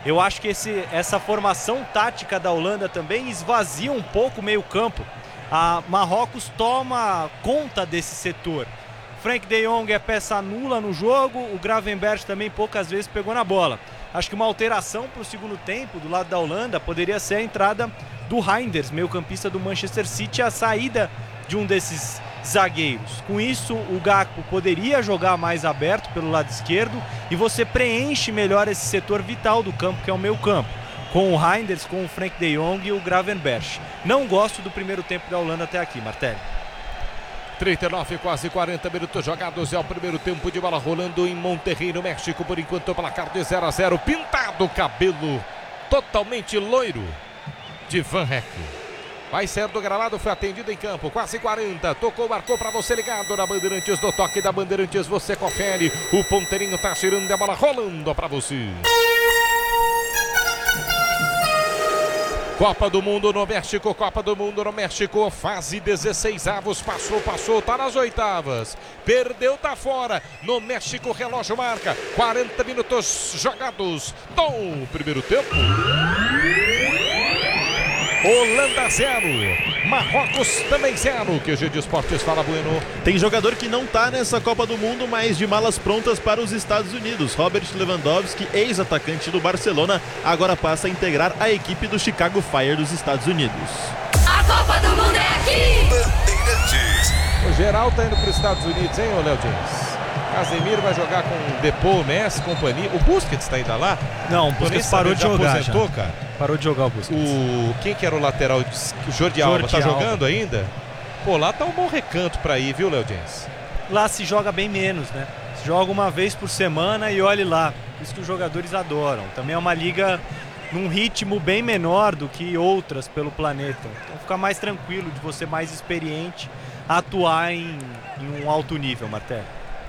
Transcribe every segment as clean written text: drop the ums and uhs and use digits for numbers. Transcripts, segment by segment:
Eu acho que essa formação tática da Holanda também esvazia um pouco o meio-campo. A Marrocos toma conta desse setor. Frank de Jong é peça nula no jogo, o Gravenberch também poucas vezes pegou na bola. Acho que uma alteração para o segundo tempo do lado da Holanda poderia ser a entrada do Reinders, meio-campista do Manchester City, a saída de um desses zagueiros. Com isso, o Gakpo poderia jogar mais aberto pelo lado esquerdo e você preenche melhor esse setor vital do campo, que é o meio-campo, com o Reinders, com o Frank de Jong e o Gravenberch. Não gosto do primeiro tempo da Holanda até aqui, Martelli. 39, quase 40 minutos jogados. É o primeiro tempo de bola rolando em Monterrey, no México. Por enquanto, o placar de 0-0. Pintado, cabelo totalmente loiro de Van Heck. Vai sair do gramado, foi atendido em campo. Quase 40, tocou, marcou para você ligado na Bandeirantes. No toque da Bandeirantes, você confere. O ponteirinho tá girando, a bola rolando para você. Copa do Mundo no México, Copa do Mundo no México, fase 16avos, passou, tá nas oitavas, perdeu, tá fora, no México relógio marca, 40 minutos jogados, no primeiro tempo. Holanda 0, Marrocos também 0. QG de Esportes, fala Bueno. Tem jogador que não tá nessa Copa do Mundo, mas de malas prontas para os Estados Unidos. Robert Lewandowski, ex-atacante do Barcelona, agora passa a integrar a equipe do Chicago Fire dos Estados Unidos. A Copa do Mundo é aqui! Bandeirantes. O geral tá indo para os Estados Unidos, hein, ô Léo James? Casemiro vai jogar com Depô, Messi, companhia. O Busquets tá ainda lá? Não, o Busquets parou de jogar. Aposentou, cara? Parou de jogar o Busquets. Quem que era o lateral? O Jordi Alba. Tá jogando ainda? Pô, lá tá um bom recanto pra ir, viu, Léo James? Lá se joga bem menos, né? Se joga uma vez por semana e olhe lá. Isso que os jogadores adoram. Também é uma liga num ritmo bem menor do que outras pelo planeta. Então fica mais tranquilo de você mais experiente atuar em um alto nível, Martelli.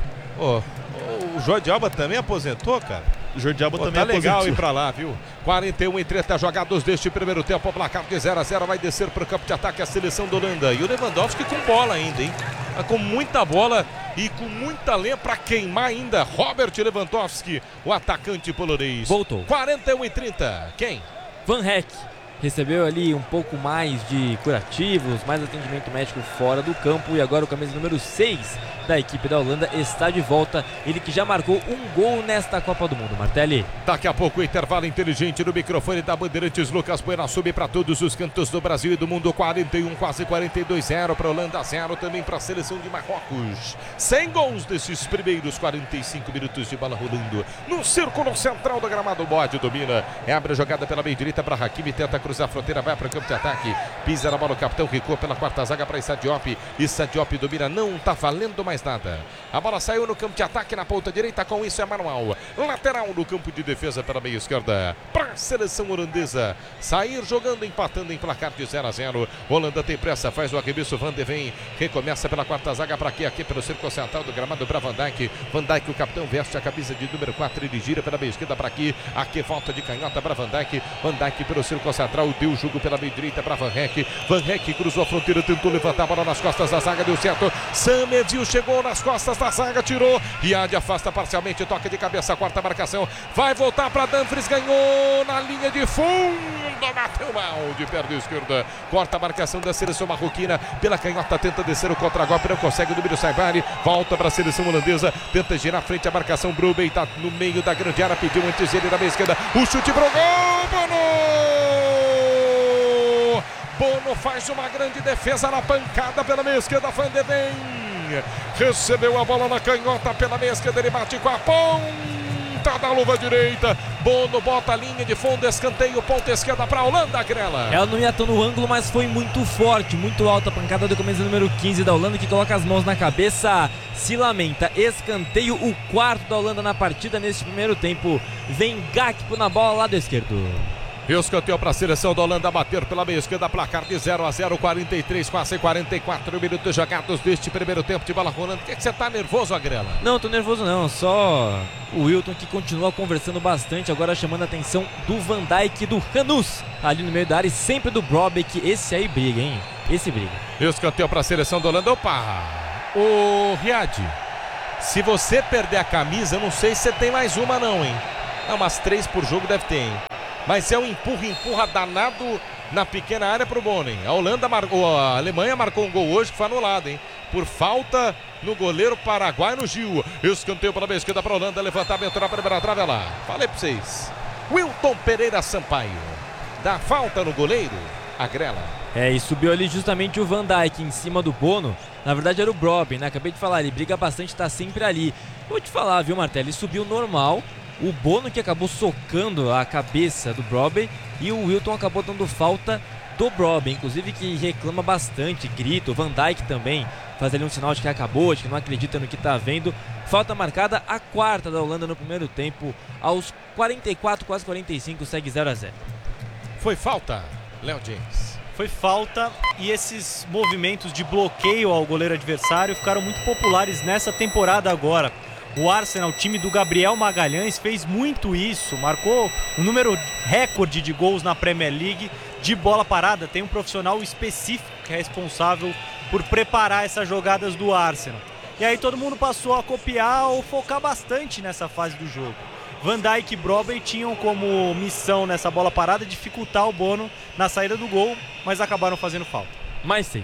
O Jordi Alba também aposentou, cara? O Jordi Alba também tá aposentou. Legal ir pra lá, viu? 41 em 30 jogados deste primeiro tempo. O placar de 0-0 vai descer pro campo de ataque a seleção da Holanda. E o Lewandowski com bola ainda, hein? Tá com muita bola e com muita lenha pra queimar ainda. Robert Lewandowski, o atacante polonês. Voltou. 41 em 30. Quem? Van Heck. Recebeu ali um pouco mais de curativos, mais atendimento médico fora do campo. E agora o camisa número 6 da equipe da Holanda está de volta. Ele que já marcou um gol nesta Copa do Mundo, Martelli. Daqui a pouco o intervalo inteligente no microfone da Bandeirantes. Lucas Bueno sube para todos os cantos do Brasil e do mundo. 41, quase 42, 0 para a Holanda, 0 também para a seleção de Marrocos. 100 gols desses primeiros 45 minutos de bola rolando. No círculo central do gramado, o Bode domina. Abre a jogada pela meia direita para Hakimi, tenta cruzar a fronteira, vai para o campo de ataque. Pisa na bola o capitão, recua pela quarta zaga para Issa Diop. Issa Diop domina, não está valendo mais nada. A bola saiu no campo de ataque na ponta direita, com isso é manual. Lateral no campo de defesa pela meia esquerda para a seleção holandesa. Sair jogando, empatando em placar de 0-0. Holanda tem pressa, faz o arremesso, Van de Ven recomeça pela quarta zaga para aqui pelo círculo central do gramado para Van Dijk. Van Dijk, o capitão, veste a camisa de número 4, ele gira pela meia esquerda para aqui volta de canhota para Van Dijk. Van Dijk pelo círculo central, deu o jogo pela meia direita para Van Heck. Van Heck cruzou a fronteira, tentou levantar a bola nas costas da zaga, deu certo. Sam Edil chegou nas costas da zaga, tirou. Riad afasta parcialmente, toque de cabeça, quarta marcação. Vai voltar para Dumfries, ganhou na linha de fundo, bateu mal de perna esquerda. Corta a marcação da seleção marroquina pela canhota, tenta descer o contra-golpe, não consegue, o número Saibari. Volta para a seleção holandesa, tenta girar frente à marcação. Brubey está no meio da grande área, pediu antes ele na meia esquerda. O chute pro gol, Bono faz uma grande defesa na pancada pela meia esquerda. Van de Ven recebeu a bola na canhota pela meia esquerda, ele bate com a ponta da luva direita. Bono bota a linha de fundo, escanteio, ponta esquerda para a Holanda, Grela. Ela não ia tão no ângulo, mas foi muito forte, muito alta a pancada do camisa número 15 da Holanda, que coloca as mãos na cabeça, se lamenta. Escanteio, o quarto da Holanda na partida neste primeiro tempo. Vem Gakpo na bola, lado esquerdo. Escanteio para a seleção da Holanda bater pela meia esquerda, placar de 0-0, 43, quase 44 minutos jogados deste primeiro tempo de bola rolando. Por que você tá nervoso, Agrela? Não, tô nervoso não, só o Wilton que continua conversando bastante, agora chamando a atenção do Van Dijk e do Hanus ali no meio da área e sempre do Brobeck. Esse aí briga, hein? Esse briga. Escanteio para a seleção da Holanda. Opa! Ô, Riad, se você perder a camisa, eu não sei se você tem mais uma não, hein? Não, umas 3 por jogo deve ter, hein? mas é um empurra danado na pequena área para o Bonen. A Alemanha marcou um gol hoje que foi anulado, hein? Por falta no goleiro paraguai no Gil. Escanteio pela esquerda para a Holanda, levantamento na primeira trave lá. Falei para vocês. Wilton Pereira Sampaio dá falta no goleiro, agrela. E subiu ali justamente o Van Dijk em cima do Bono. Na verdade era o Brobbey, né? Acabei de falar, ele briga bastante, tá sempre ali. Vou te falar, viu, Martelli? Ele subiu normal. O Bono que acabou socando a cabeça do Brobbey e o Wilton acabou dando falta do Brobbey, inclusive que reclama bastante, grita. O Van Dijk também faz ali um sinal de que acabou, de que não acredita no que tá vendo. Falta marcada, a quarta da Holanda no primeiro tempo, aos 44, quase 45, segue 0-0. Foi falta, Léo James. Foi falta e esses movimentos de bloqueio ao goleiro adversário ficaram muito populares nessa temporada agora. O Arsenal, o time do Gabriel Magalhães, fez muito isso, marcou um número recorde de gols na Premier League de bola parada. Tem um profissional específico que é responsável por preparar essas jogadas do Arsenal. E aí todo mundo passou a copiar ou focar bastante nessa fase do jogo. Van Dijk e Brobbey tinham como missão nessa bola parada dificultar o Bono na saída do gol, mas acabaram fazendo falta. Mais 6.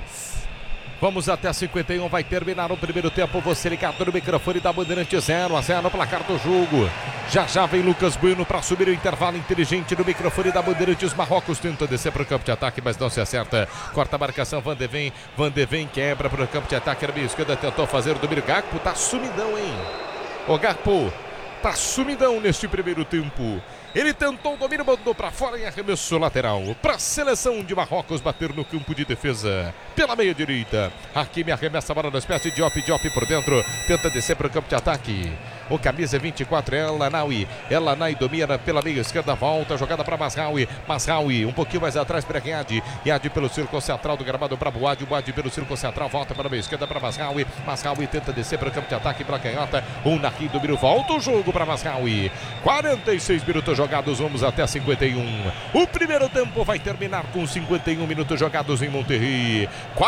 Vamos até 51, vai terminar o primeiro tempo. Você ligado no microfone da Bandeirante, 0-0 no placar do jogo. Já vem Lucas Bueno para subir o intervalo inteligente no microfone da Bandeirantes. Marrocos tenta descer para o campo de ataque, mas não se acerta. Corta a marcação, Van de Ven quebra para o campo de ataque. Era esquerda, tentou fazer o domínio. Gakpo tá sumidão, hein? O Gakpo tá sumidão neste primeiro tempo. Ele tentou o domínio, mandou para fora em arremesso lateral. Para a seleção de Marrocos bater no campo de defesa. Pela meia direita. Hakimi arremessa a bola nas pés de Diop por dentro. Tenta descer para o campo de ataque. O camisa 24 é El Anai domina pela meia esquerda. Volta a jogada para Mazraoui um pouquinho mais atrás para Yad pelo círculo central do gramado para Boad pelo círculo central. Volta para a meia esquerda para Mazraoui tenta descer para o campo de ataque pela canhota. O Nahi domina, volta o jogo para Mazraoui. 46 minutos jogados, vamos até 51. O primeiro tempo vai terminar com 51 minutos jogados em Monterrey.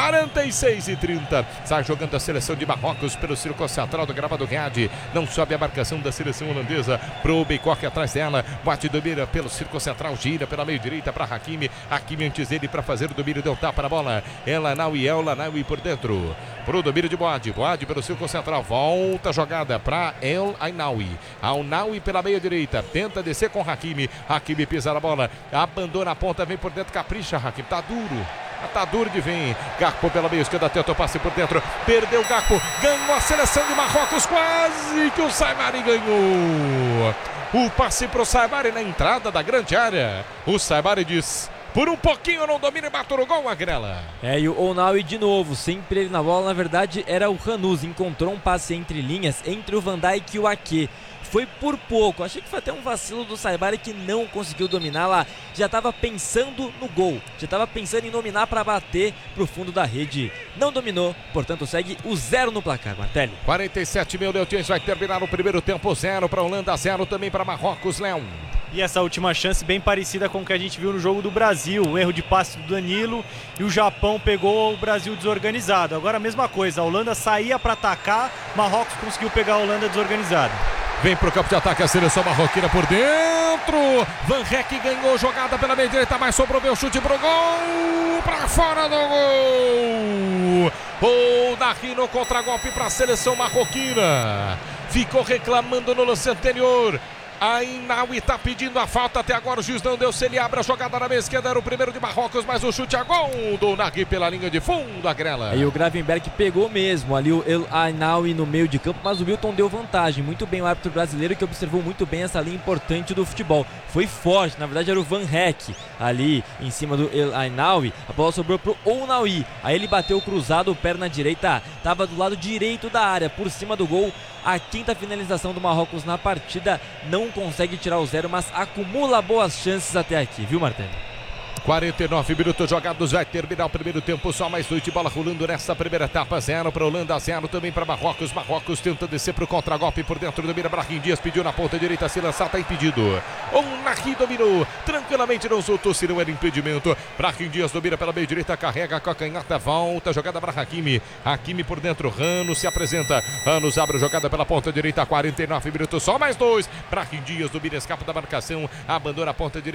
46-30. Sai jogando a seleção de Marrocos pelo círculo central do gramado Yad. Não sobe a marcação da seleção holandesa. Brobbey corre atrás dela. Boad domina pelo círculo central, gira pela meio direita para Hakimi. Hakimi antes dele para fazer o domínio, deu tapa na bola. El Anai por dentro. Pro domínio de Boad pelo círculo central. Volta a jogada para El Ainaoui pela meia direita. Tenta descer com Hakimi. Hakimi pisa na bola. Abandona a ponta, vem por dentro, capricha Hakimi. Tá duro de vir. Gakpo pela meia esquerda, tenta o passe por dentro. Perdeu o Gakpo. Ganhou a seleção de Marrocos. Quase que o Saibari ganhou. O passe pro Saibari na entrada da grande área. O Saibari diz: por um pouquinho não domina e bateu no gol, Agrela. E o Ounaui de novo, sempre ele na bola. Na verdade era o Hanuz, encontrou um passe entre linhas, entre o Van Dijk e o Ake. Foi por pouco, achei que foi até um vacilo do Saibari que não conseguiu dominar lá. Já estava pensando no gol, já estava pensando em dominar para bater pro fundo da rede. Não dominou, portanto segue o 0 no placar, Martelli. 47 mil Leutiens, vai terminar o primeiro tempo, 0 para Holanda, 0 também para Marrocos, Léo. E essa última chance bem parecida com o que a gente viu no jogo do Brasil. Um erro de passe do Danilo e o Japão pegou o Brasil desorganizado. Agora a mesma coisa, a Holanda saía para atacar, Marrocos conseguiu pegar a Holanda desorganizada. Vem pro campo de ataque a seleção marroquina por dentro. Van Rek ganhou jogada pela meia direita, mas sobrou o chute pro gol. Pra fora do gol. O Nahi no contragolpe pra seleção marroquina. Ficou reclamando no lance anterior. Ainaoui tá pedindo a falta, até agora o juiz não deu, se ele abre a jogada na meia esquerda, era o primeiro de Marrocos, mas o chute a gol do Nahi pela linha de fundo, Agrela. E o Gravenberg pegou mesmo ali o El Ainaoui no meio de campo, mas o Wilton deu vantagem, muito bem o árbitro brasileiro que observou muito bem essa linha importante do futebol, foi forte, na verdade era o Van Rek ali em cima do El Ainaoui, a bola sobrou pro Ounaoui, aí ele bateu cruzado, perna direita, tava do lado direito da área, por cima do gol. A quinta finalização do Marrocos na partida, não consegue tirar o 0, mas acumula boas chances até aqui, viu, Martelli? 49 minutos jogados, vai terminar o primeiro tempo, só mais 2 de bola rolando nessa primeira etapa, 0 para Holanda, 0 também para Marrocos. Marrocos tenta descer para o contragolpe por dentro do Mira. Brahim Dias pediu na ponta direita, se lançar, tá impedido. O Nahi dominou, tranquilamente não soltou, se não era impedimento. Brahim Dias domina pela meia direita, carrega com a canhota, volta, jogada para Hakimi. Hakimi por dentro, Ramos se apresenta, Ramos abre a jogada pela ponta direita, 49 minutos, só mais 2. Brahim Dias domina, escapa da marcação, abandona a ponta direita.